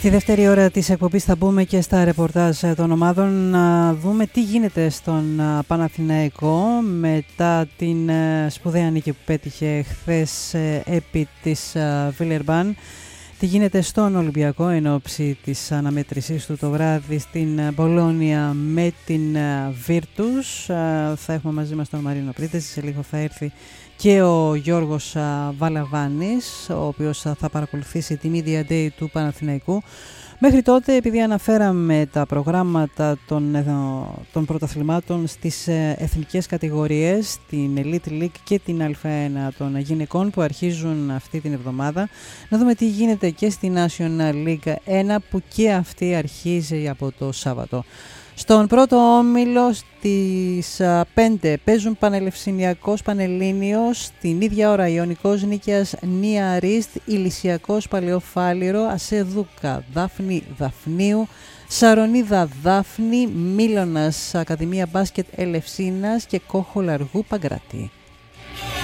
Στη δεύτερη ώρα της εκπομπής θα μπούμε και στα ρεπορτάζ των ομάδων να δούμε τι γίνεται στον Παναθηναϊκό μετά την σπουδαία νίκη που πέτυχε χθες επί της Βιλερμπάν. Τι γίνεται στον Ολυμπιακό εν ώψη της αναμέτρησής του το βράδυ στην Μπολόνια με την Βίρτους. Θα έχουμε μαζί μας τον Μαρίνο Πρίτεζη, σε λίγο θα έρθει και ο Γιώργος Βαλαβάνης, ο οποίος θα παρακολουθήσει τη Media Day του Παναθηναϊκού. Μέχρι τότε, επειδή αναφέραμε τα προγράμματα των πρωταθλημάτων στις εθνικές κατηγορίες, την Elite League και την Α1 των γυναικών που αρχίζουν αυτή την εβδομάδα, να δούμε τι γίνεται και στη National League 1 που και αυτή αρχίζει από το Σάββατο. Στον πρώτο όμιλο στις 5 παίζουν Πανελευσυνιακός Πανελλήνιος, την ίδια ώρα Ιωνικός Νίκαιας Νία Ρίστ, Ηλυσιακός Παλαιοφάλιρο, Ασεδούκα Δάφνη Δαφνίου, Σαρονίδα Δάφνη, Μήλωνας Ακαδημία Μπάσκετ Ελευσίνας και Κόχο Λαργού Παγκρατή.